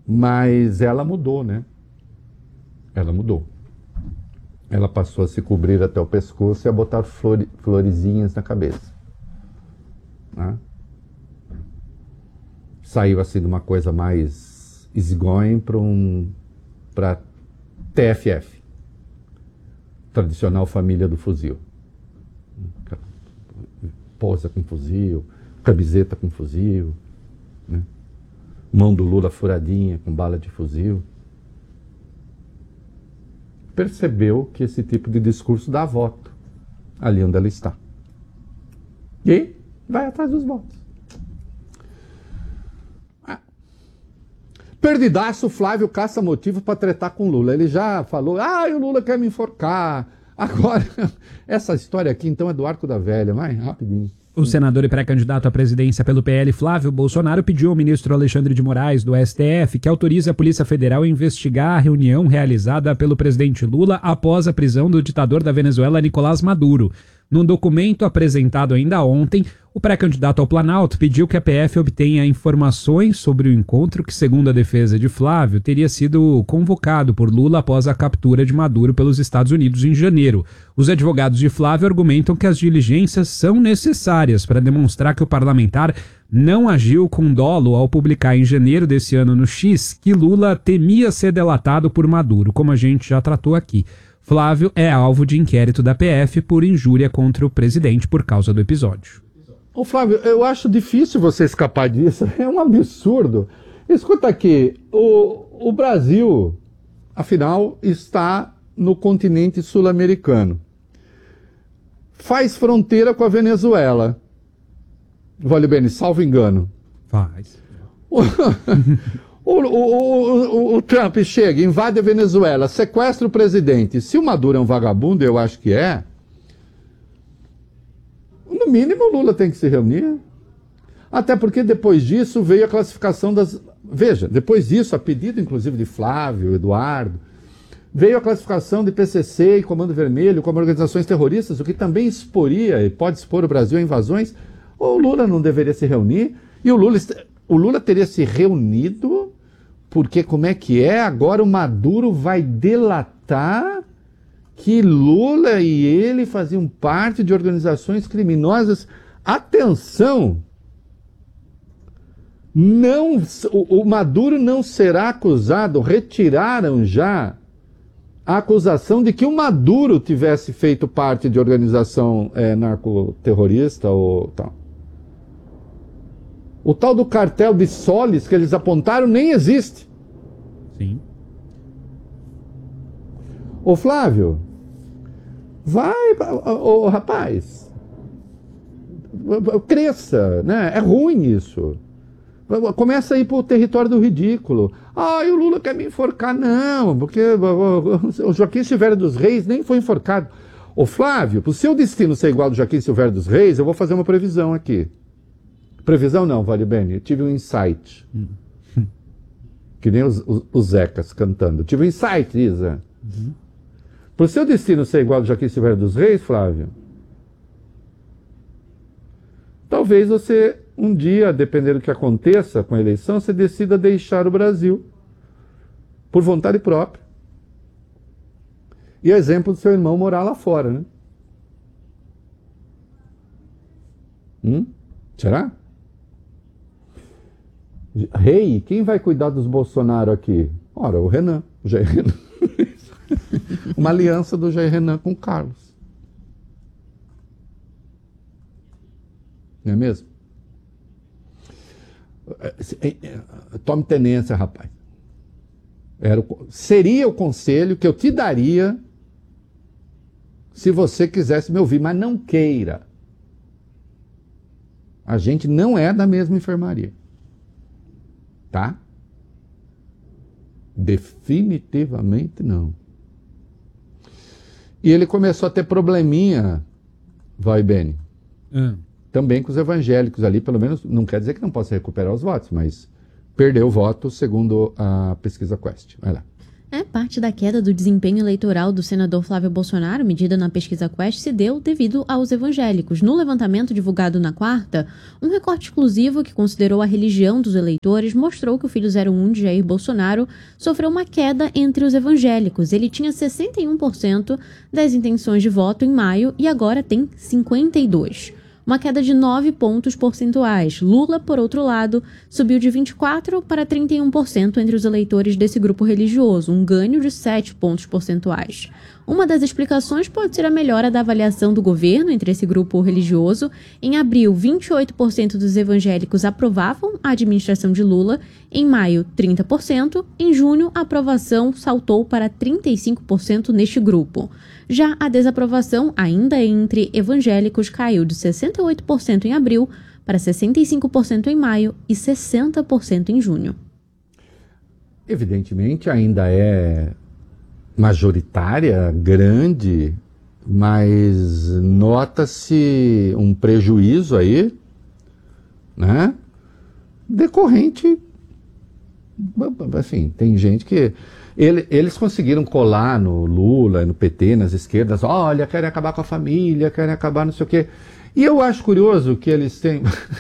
Mas ela mudou, né? Ela mudou. Ela passou a se cobrir até o pescoço e a botar florezinhas na cabeça. Né? Saiu assim de uma coisa mais easygoing para TFF, tradicional família do fuzil. Posa com fuzil, camiseta com fuzil, né? Mão do Lula furadinha com bala de fuzil. Percebeu que esse tipo de discurso dá voto ali onde ela está. E vai atrás dos votos. Perdidaço, Flávio caça motivo para tretar com Lula. Ele já falou, o Lula quer me enforcar. Agora, essa história aqui então é do Arco da Velha, vai rapidinho. O senador e pré-candidato à presidência pelo PL, Flávio Bolsonaro, pediu ao ministro Alexandre de Moraes, do STF, que autorize a Polícia Federal a investigar a reunião realizada pelo presidente Lula após a prisão do ditador da Venezuela, Nicolás Maduro. Num documento apresentado ainda ontem, o pré-candidato ao Planalto pediu que a PF obtenha informações sobre o encontro que, segundo a defesa de Flávio, teria sido convocado por Lula após a captura de Maduro pelos Estados Unidos em janeiro. Os advogados de Flávio argumentam que as diligências são necessárias para demonstrar que o parlamentar não agiu com dolo ao publicar em janeiro desse ano no X que Lula temia ser delatado por Maduro, como a gente já tratou aqui. Flávio é alvo de inquérito da PF por injúria contra o presidente por causa do episódio. Ô Flávio, eu acho difícil você escapar disso, é um absurdo. Escuta aqui, o Brasil, afinal, está no continente sul-americano. Faz fronteira com a Venezuela. Vale bem, salvo engano. Faz. O Trump chega, invade a Venezuela, sequestra o presidente. Se o Maduro é um vagabundo, eu acho que é, no mínimo o Lula tem que se reunir. Até porque depois disso veio a classificação das... Veja, depois disso, a pedido inclusive de Flávio, Eduardo, veio a classificação de PCC e Comando Vermelho como organizações terroristas, o que também exporia e pode expor o Brasil a invasões. O Lula não deveria se reunir, e o Lula teria se reunido, porque como é que é? Agora o Maduro vai delatar que Lula e ele faziam parte de organizações criminosas. Atenção! Não, o Maduro não será acusado, retiraram já a acusação de que o Maduro tivesse feito parte de organização narcoterrorista ou tal. O tal do cartel de Solis que eles apontaram nem existe. Sim. Ô Flávio, vai, rapaz, cresça, né? É ruim isso. Começa a ir para o território do ridículo. E o Lula quer me enforcar. Não, porque o Joaquim Silvério dos Reis nem foi enforcado. Ô Flávio, para o seu destino ser igual ao do Joaquim Silvério dos Reis, eu vou fazer uma previsão aqui. Previsão não, vale bem. Eu tive um insight. Que nem os Zecas cantando. Eu tive um insight, Isa. Para o seu destino ser igual ao do Joaquim Silvério dos Reis, Flávio, talvez você, um dia, dependendo do que aconteça com a eleição, você decida deixar o Brasil por vontade própria. E exemplo do seu irmão morar lá fora, né? Será? Rei, quem vai cuidar dos Bolsonaro aqui? Ora, o Renan, o Jair Renan. Uma aliança do Jair Renan com o Carlos. Não é mesmo? Tome tenência, rapaz. Seria o conselho que eu te daria se você quisesse me ouvir, mas não queira. A gente não é da mesma enfermaria. Tá? Definitivamente não. E ele começou a ter probleminha, vai, Beni. Também com os evangélicos ali, pelo menos, não quer dizer que não possa recuperar os votos, mas perdeu o voto segundo a pesquisa Quest. Vai lá. Parte da queda do desempenho eleitoral do senador Flávio Bolsonaro, medida na pesquisa Quest, se deu devido aos evangélicos. No levantamento divulgado na quarta, um recorte exclusivo que considerou a religião dos eleitores mostrou que o filho 01 de Jair Bolsonaro sofreu uma queda entre os evangélicos. Ele tinha 61% das intenções de voto em maio e agora tem 52%. Uma queda de 9 pontos percentuais. Lula, por outro lado, subiu de 24% para 31% entre os eleitores desse grupo religioso, um ganho de 7 pontos percentuais. Uma das explicações pode ser a melhora da avaliação do governo entre esse grupo religioso. Em abril, 28% dos evangélicos aprovavam a administração de Lula. Em maio, 30%. Em junho, a aprovação saltou para 35% neste grupo. Já a desaprovação, ainda entre evangélicos, caiu de 68% em abril para 65% em maio e 60% em junho. Evidentemente, ainda é majoritária, grande, mas nota-se um prejuízo aí, né? Decorrente, assim, tem gente que... Eles conseguiram colar no Lula, no PT, nas esquerdas, olha, querem acabar com a família, querem acabar não sei o quê. E eu acho curioso que eles têm...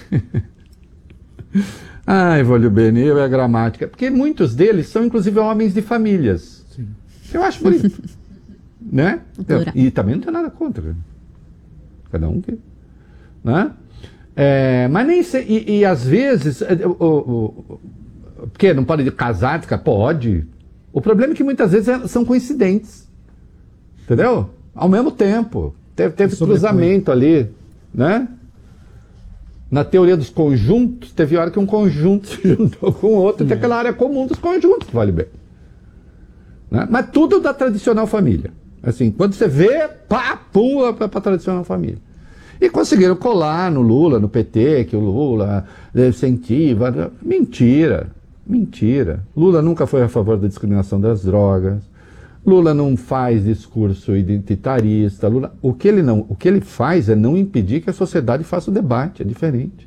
Ai, voglio bene, eu é a gramática. Porque muitos deles são, inclusive, homens de famílias. Sim. Eu acho bonito. Né? E também não tem nada contra. Cada um que... Né? Mas nem sei... E às vezes... Porque não pode casar? Pode. O problema é que muitas vezes são coincidentes. Entendeu? Ao mesmo tempo. Teve cruzamento ali, né? Na teoria dos conjuntos, teve hora que um conjunto se juntou com o outro, tem aquela área comum dos conjuntos, vale bem. Né? Mas tudo da tradicional família. Assim, quando você vê, pá, pula para a tradicional família. E conseguiram colar no Lula, no PT, que o Lula incentiva. Mentira. Mentira. Lula nunca foi a favor da discriminação das drogas. Lula não faz discurso identitarista. Lula, o que ele faz é não impedir que a sociedade faça o debate. É diferente.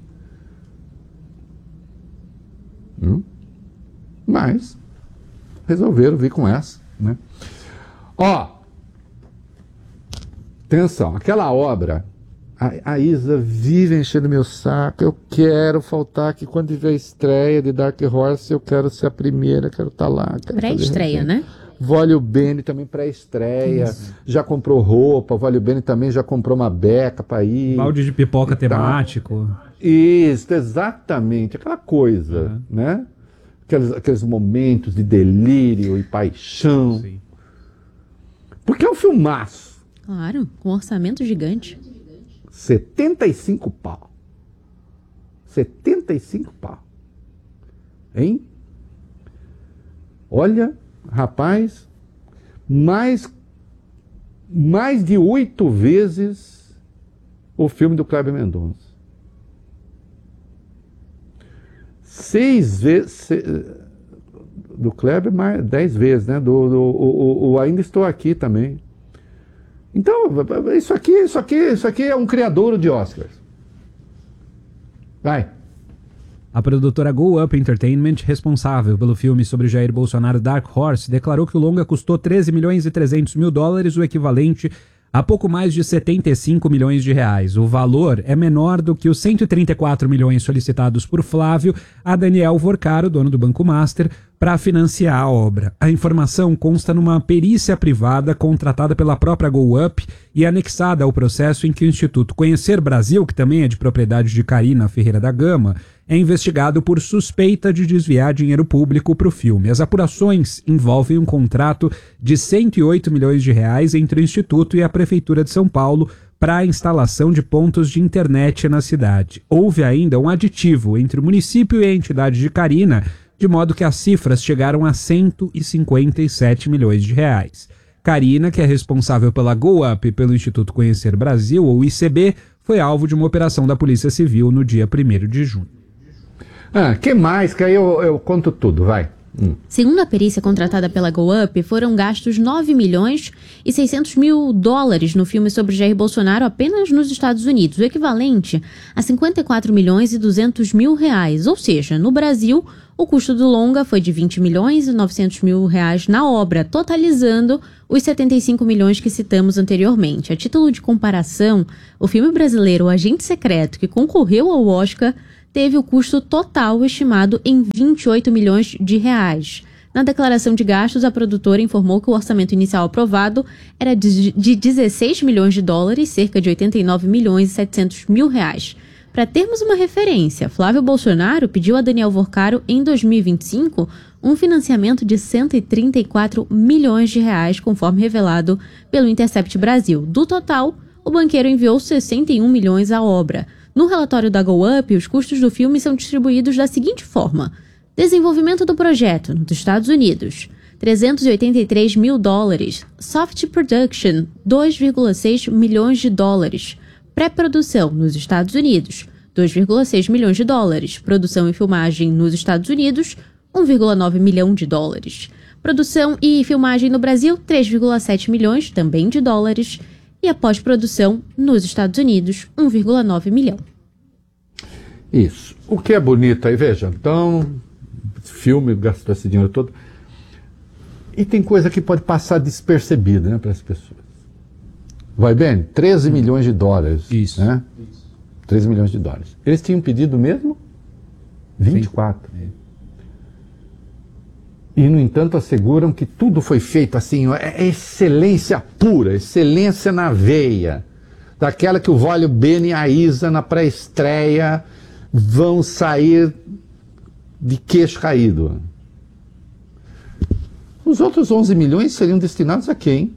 Mas resolveram vir com essa, né? Atenção, aquela obra, a Isa vive enchendo meu saco. Eu quero faltar aqui quando tiver a estreia de Dark Horse. Eu quero ser a primeira, quero estar lá. Pré-estreia, né? Voglio bene também pré-estreia. Já comprou roupa. Voglio bene também já comprou uma beca para ir. Balde de pipoca temático. Isso, exatamente. Aquela coisa, né? Aqueles momentos de delírio e paixão. Sim. Porque é um filmaço. Claro, com um orçamento gigante. 75 pau. 75 pau. Hein? Olha, rapaz, mais de 8 vezes o filme do Kleber Mendonça. 6 vezes do Kleber, mais 10 vezes, né? O Ainda Estou Aqui também. Então, isso aqui é um criadouro de Oscars. Vai. A produtora Go Up Entertainment, responsável pelo filme sobre Jair Bolsonaro Dark Horse, declarou que o longa custou 13 milhões e 300 mil dólares, o equivalente a pouco mais de 75 milhões de reais. O valor é menor do que os 134 milhões solicitados por Flávio a Daniel Vorcaro, dono do Banco Master, para financiar a obra. A informação consta numa perícia privada contratada pela própria Go Up e anexada ao processo em que o Instituto Conhecer Brasil, que também é de propriedade de Karina Ferreira da Gama, é investigado por suspeita de desviar dinheiro público para o filme. As apurações envolvem um contrato de 108 milhões de reais entre o Instituto e a Prefeitura de São Paulo para a instalação de pontos de internet na cidade. Houve ainda um aditivo entre o município e a entidade de Karina, de modo que as cifras chegaram a 157 milhões de reais. Karina, que é responsável pela Go Up e pelo Instituto Conhecer Brasil, ou ICB, foi alvo de uma operação da Polícia Civil no dia 1º de junho. Que mais? Que aí eu conto tudo, vai. Segundo a perícia contratada pela GoUp, foram gastos 9 milhões e 600 mil dólares no filme sobre Jair Bolsonaro apenas nos Estados Unidos, o equivalente a 54 milhões e 200 mil reais. Ou seja, no Brasil, o custo do longa foi de 20 milhões e 900 mil reais na obra, totalizando os 75 milhões que citamos anteriormente. A título de comparação, o filme brasileiro O Agente Secreto, que concorreu ao Oscar, teve o custo total estimado em 28 milhões de reais. Na declaração de gastos, a produtora informou que o orçamento inicial aprovado era de 16 milhões de dólares, cerca de 89 milhões e 700 mil reais. Para termos uma referência, Flávio Bolsonaro pediu a Daniel Vorcaro, em 2025, um financiamento de 134 milhões de reais, conforme revelado pelo Intercept Brasil. Do total, o banqueiro enviou 61 milhões à obra. No relatório da GoUp, os custos do filme são distribuídos da seguinte forma: desenvolvimento do projeto, nos Estados Unidos, 383 mil dólares. Soft Production, 2,6 milhões de dólares. Pré-produção, nos Estados Unidos, 2,6 milhões de dólares. Produção e filmagem nos Estados Unidos, 1,9 milhão de dólares. Produção e filmagem no Brasil, 3,7 milhões, também de dólares. E a pós-produção nos Estados Unidos, 1,9 milhão. Isso. O que é bonito aí, veja, então, filme gastou esse dinheiro todo. E tem coisa que pode passar despercebida, né, para as pessoas. Vai bem? 13 milhões de dólares. Isso. Né? 13 milhões de dólares. Eles tinham pedido mesmo 24. E, no entanto, asseguram que tudo foi feito assim, é excelência pura, excelência na veia. Daquela que o Vólio Bene e a Isa, na pré-estreia, vão sair de queixo caído. Os outros 11 milhões seriam destinados a quem?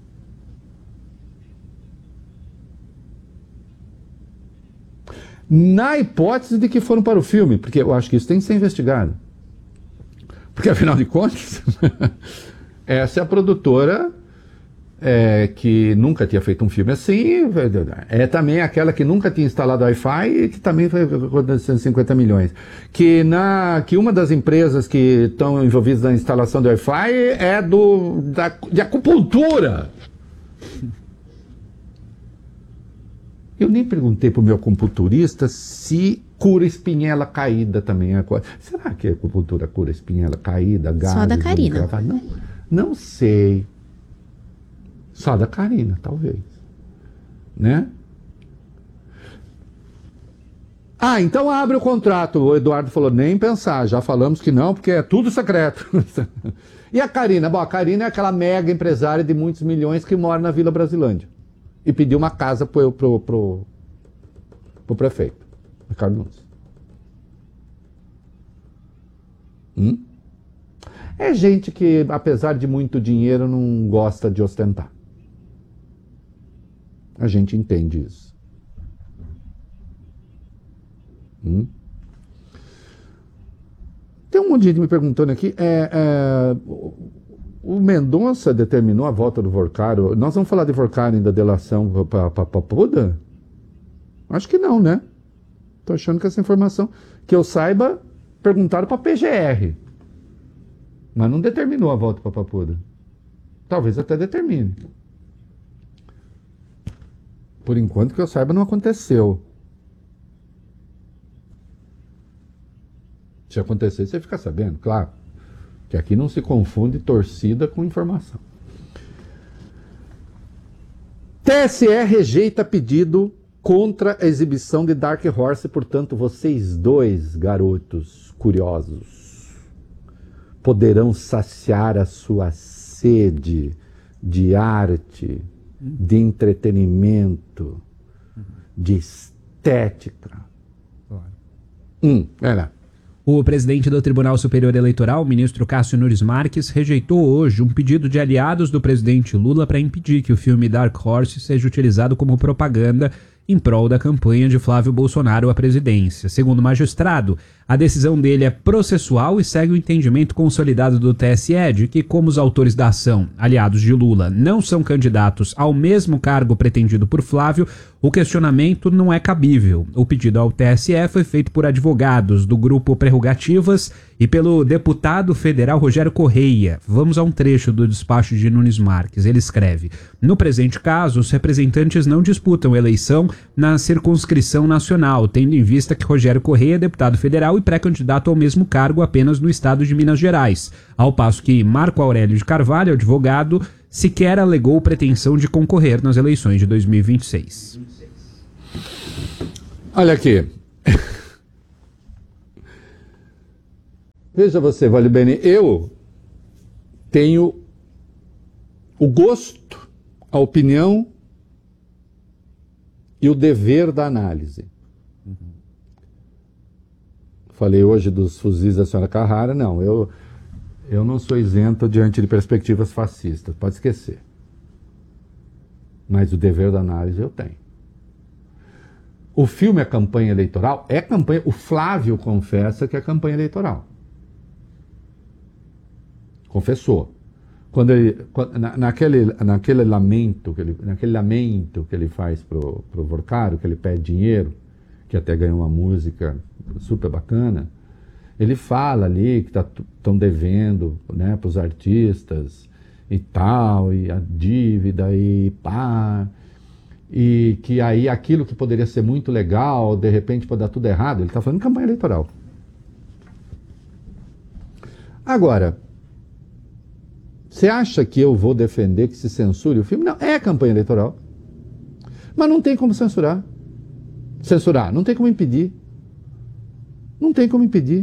Na hipótese de que foram para o filme, porque eu acho que isso tem que ser investigado. Porque, afinal de contas, essa é a produtora que nunca tinha feito um filme assim, é também aquela que nunca tinha instalado Wi-Fi e que também foi com 150 milhões. Que uma das empresas que estão envolvidas na instalação do Wi-Fi é de acupuntura. Eu nem perguntei para o meu acupunturista se cura espinhela caída também. Será que a acupuntura cura espinhela caída, gases? Só da Karina. Não sei. Só da Karina, talvez. Né? Ah, então abre o contrato. O Eduardo falou, nem pensar. Já falamos que não, porque é tudo secreto. E a Karina? Bom, a Karina é aquela mega empresária de muitos milhões que mora na Vila Brasilândia. E pediu uma casa pro prefeito, Ricardo Nunes. É gente que, apesar de muito dinheiro, não gosta de ostentar. A gente entende isso. Tem um monte de gente me perguntando aqui, o Mendonça determinou a volta do Vorcaro. Nós vamos falar de Vorcaro e da delação para Papuda? Acho que não, né? Estou achando que essa informação, que eu saiba, perguntaram para a PGR. Mas não determinou a volta para Papuda. Talvez até determine. Por enquanto, que eu saiba, não aconteceu. Se acontecer, você fica sabendo, claro. Que aqui não se confunde torcida com informação. TSE rejeita pedido contra a exibição de Dark Horse, portanto, vocês dois, garotos curiosos, poderão saciar a sua sede de arte, de entretenimento, de estética. Vai lá. O presidente do Tribunal Superior Eleitoral, o ministro Cássio Nunes Marques, rejeitou hoje um pedido de aliados do presidente Lula para impedir que o filme Dark Horse seja utilizado como propaganda em prol da campanha de Flávio Bolsonaro à presidência. Segundo o magistrado, a decisão dele é processual e segue o entendimento consolidado do TSE de que, como os autores da ação, aliados de Lula, não são candidatos ao mesmo cargo pretendido por Flávio, O questionamento não é cabível. O pedido ao TSE foi feito por advogados do grupo Prerrogativas e pelo deputado federal Rogério Correia. Vamos a um trecho do despacho de Nunes Marques. Ele escreve: no presente caso, os representantes não disputam eleição na circunscrição nacional, tendo em vista que Rogério Correia é deputado federal e pré-candidato ao mesmo cargo apenas no estado de Minas Gerais, ao passo que Marco Aurélio de Carvalho, advogado, sequer alegou pretensão de concorrer nas eleições de 2026. Olha aqui. Veja você, Vale Bene, eu tenho o gosto, a opinião e o dever da análise. Falei hoje dos fuzis da senhora Carrara, não, eu não sou isento diante de perspectivas fascistas, pode esquecer. Mas o dever da análise eu tenho. O filme é campanha eleitoral? É campanha. O Flávio confessa que é campanha eleitoral. Confessou. Naquele lamento que ele faz pro Vorcaro, que ele pede dinheiro, que até ganhou uma música super bacana, ele fala ali que estão devendo, né, para os artistas e tal, e a dívida e pá, e que aí aquilo que poderia ser muito legal, de repente pode dar tudo errado. Ele está falando de campanha eleitoral. Agora, você acha que eu vou defender que se censure o filme? Não, é campanha eleitoral. Mas não tem como censurar. Censurar, não tem como impedir. Não tem como impedir.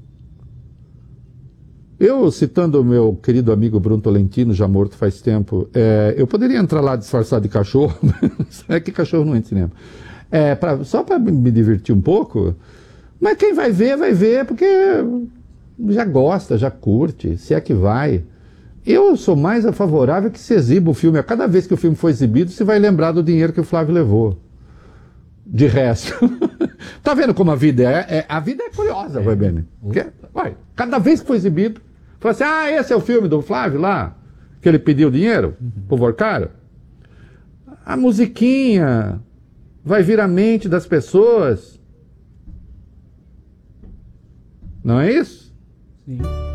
Eu, citando o meu querido amigo Bruno Tolentino, já morto faz tempo, eu poderia entrar lá disfarçado de cachorro, é que cachorro não entra em cinema, só para me divertir um pouco, mas quem vai ver porque já gosta, já curte, se é que vai. Eu sou mais favorável que se exiba o filme. A cada vez que o filme for exibido, você vai lembrar do dinheiro que o Flávio levou. De resto. Tá vendo como a vida é? A vida é curiosa, vai bem. Cada vez que for exibido, fala assim, esse é o filme do Flávio lá, que ele pediu dinheiro pro Vorcaro. A musiquinha vai vir à mente das pessoas. Não é isso? Sim.